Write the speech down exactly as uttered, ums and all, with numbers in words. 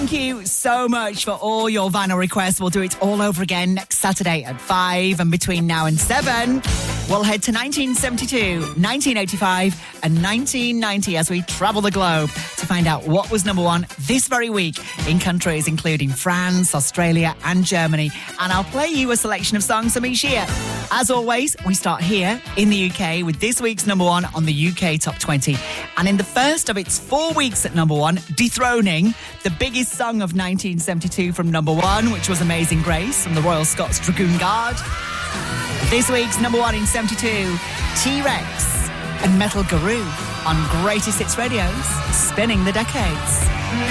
Thank you so much for all your vinyl requests. We'll do it all over again next Saturday at five, and between now and seven, we'll head to nineteen seventy-two, nineteen eighty-five and nineteen ninety as we travel the globe to find out what was number one this very week in countries including France, Australia and Germany. And I'll play you a selection of songs from each year. As always, we start here in the U K with this week's number one on the U K Top twenty. And in the first of its four weeks at number one, dethroning the biggest song of nineteen seventy-two from number one, which was Amazing Grace from the Royal Scots Dragoon Guard. This week's number one in seventy-two, T-Rex and Metal Guru on Greatest Hits Radio's Spinning the Decades.